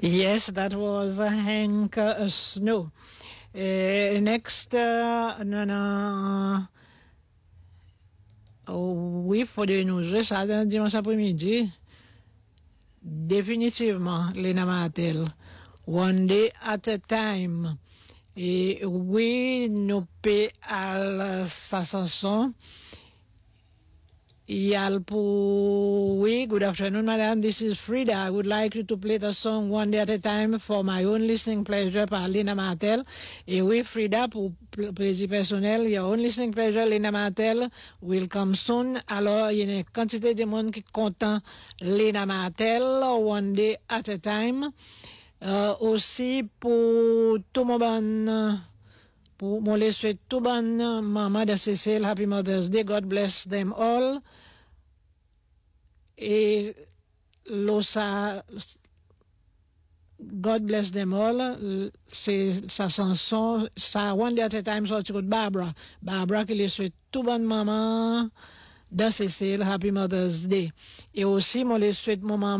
Yes, that was Hank Snow. Next, oui, faut de nous jouer ça dans dimanche après-midi. Définitivement, Lena Martel. One day at a time. Et oui, nous paie à sa chanson. Oui, good afternoon, madam. This is Frida. I would like you to play the song One Day at a Time for my own listening pleasure par Lena Martel. Et oui, Frida, pour plaisir personnel, your own listening pleasure, Lena Martel, will come soon. Alors, il y a une quantité de monde qui est content Lena Martel, One Day at a Time. Aussi, pour tout mon bon, pour mon les souhaite tout bon, maman de Cécile, Happy Mother's Day, God bless them all. Et l'osa, God bless them all, c'est sa chanson, ça One Day at a Time, sorti de Barbara. Barbara qui les souhaite tout bon maman de Cécile, Happy Mother's Day. Et aussi, moi les souhaite mon maman